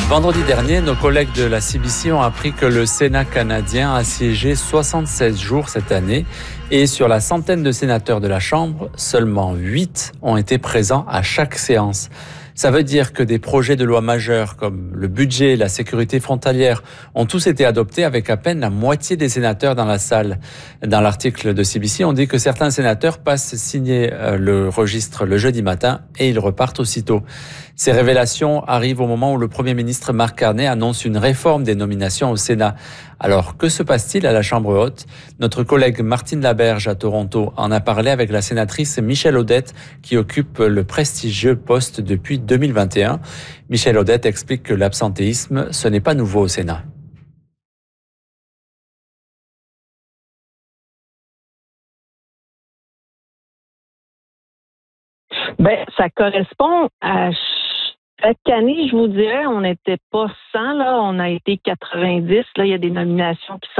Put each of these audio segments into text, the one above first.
Vendredi dernier, nos collègues de la CBC ont appris que le Sénat canadien a siégé 76 jours cette année et sur la centaine de sénateurs de la Chambre, seulement 8 ont été présents à chaque séance. Ça veut dire que des projets de loi majeurs comme le budget, la sécurité frontalière ont tous été adoptés avec à peine la moitié des sénateurs dans la salle. Dans l'article de CBC, on dit que certains sénateurs passent signer le registre le jeudi matin et ils repartent aussitôt. Ces révélations arrivent au moment où le Premier ministre Mark Carney annonce une réforme des nominations au Sénat. Alors, que se passe-t-il à la Chambre haute? Notre collègue Martine Laberge à Toronto en a parlé avec la sénatrice Michèle Audette qui occupe le prestigieux poste depuis 2021. Michèle Audette explique que l'absentéisme, ce n'est pas nouveau au Sénat. Ça correspond à chaque année, je vous dirais, on n'était pas 100, là, on a été 90. Là, il y a des nominations qui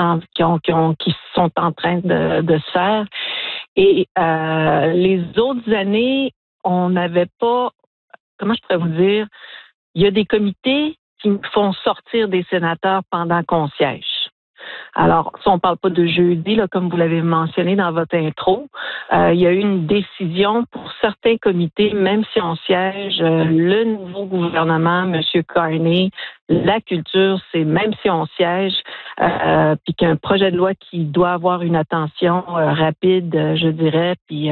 sont en train de se faire. Et les autres années, on n'avait pas, comment je pourrais vous dire, il y a des comités qui font sortir des sénateurs pendant qu'on siège. Alors, si on ne parle pas de jeudi, là, comme vous l'avez mentionné dans votre intro, il y a eu une décision pour certains comités, même si on siège, le nouveau gouvernement, M. Carney, la culture, c'est même si on siège, puis qu'un projet de loi qui doit avoir une attention rapide, je dirais, puis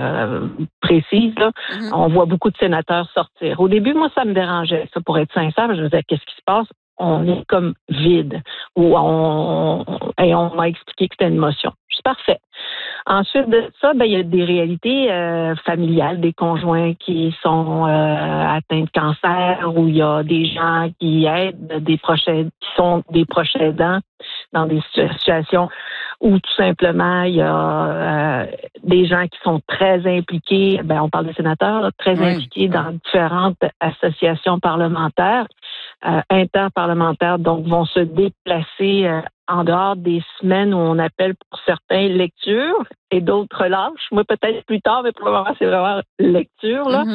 précise, là, on voit beaucoup de sénateurs sortir. Au début, moi, ça me dérangeait, ça, pour être sincère. Je me disais, qu'est-ce qui se passe? On est comme vide, et on m'a expliqué que c'était une motion. C'est parfait. Ensuite de ça, il y a des réalités familiales, des conjoints qui sont atteints de cancer, ou il y a des gens qui aident qui sont des proches aidants dans des situations où tout simplement il y a des gens qui sont très impliqués, on parle des sénateurs, là, très impliqués dans différentes associations parlementaires, interparlementaires, donc vont se déplacer en dehors des semaines où on appelle pour certains lecture et d'autres lâches. Moi, peut-être plus tard, mais pour le moment, c'est vraiment lecture, là.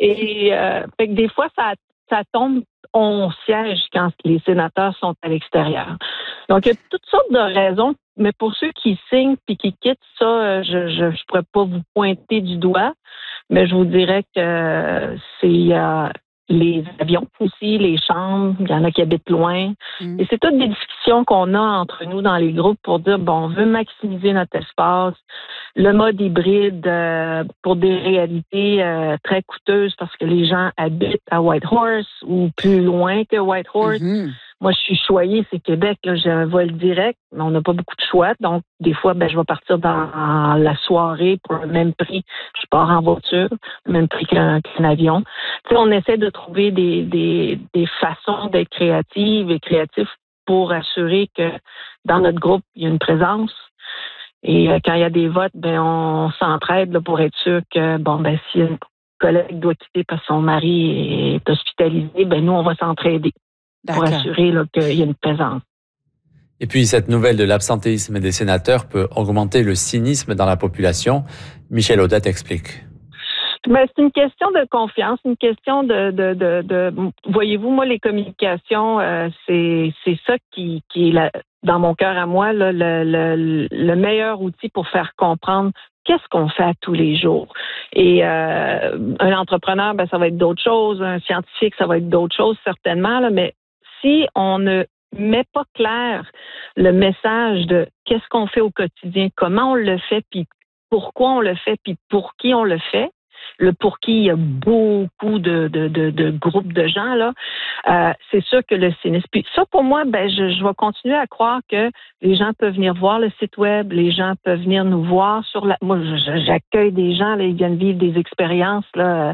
Et fait que des fois, ça tombe, on siège quand les sénateurs sont à l'extérieur. Donc, il y a toutes sortes de raisons, mais pour ceux qui signent puis qui quittent, ça, je pourrais pas vous pointer du doigt, mais je vous dirais que c'est les avions aussi, les chambres, il y en a qui habitent loin. Et c'est toutes des discussions qu'on a entre nous dans les groupes pour dire, on veut maximiser notre espace. Le mode hybride pour des réalités très coûteuses parce que les gens habitent à Whitehorse ou plus loin que Whitehorse. Moi, je suis choyée, c'est Québec, là, j'ai un vol direct, mais on n'a pas beaucoup de choix. Donc, des fois, je vais partir dans la soirée pour le même prix. Je pars en voiture, le même prix qu'un avion. Tu sais, on essaie de trouver des façons d'être créatifs pour assurer que dans notre groupe, il y a une présence. Et quand il y a des votes, on s'entraide là, pour être sûr que, si un collègue doit quitter parce que son mari est hospitalisé, nous, on va s'entraider pour assurer là, qu'il y a une présence. Et puis, cette nouvelle de l'absentéisme des sénateurs peut augmenter le cynisme dans la population. Michèle Audette explique. C'est une question de confiance, une question de voyez-vous, moi, les communications, c'est ça qui est dans mon cœur à moi, là, le meilleur outil pour faire comprendre qu'est-ce qu'on fait à tous les jours. Et un entrepreneur, ça va être d'autres choses, un scientifique, ça va être d'autres choses, certainement, là, mais si on ne met pas clair le message de qu'est-ce qu'on fait au quotidien, comment on le fait, puis pourquoi on le fait, puis pour qui on le fait, le pour qui il y a beaucoup de groupes de gens, là, c'est sûr que le cynisme. Puis ça, pour moi, je vais continuer à croire que les gens peuvent venir voir le site web, les gens peuvent venir nous voir moi, j'accueille des gens, là, ils viennent vivre des expériences, là,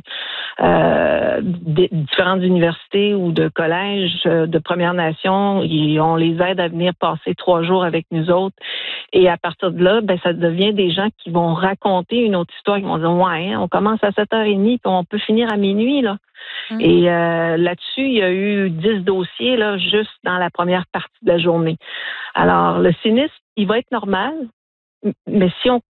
différentes universités ou de collèges de Premières Nations, et on les aide à venir passer 3 jours avec nous autres. Et à partir de là, ça devient des gens qui vont raconter une autre histoire, qui vont dire, on commence à 7h30, puis on peut finir à minuit, là. Et là-dessus, il y a eu 10 dossiers, là, juste dans la première partie de la journée. Alors, le cynisme, il va être normal, mais si on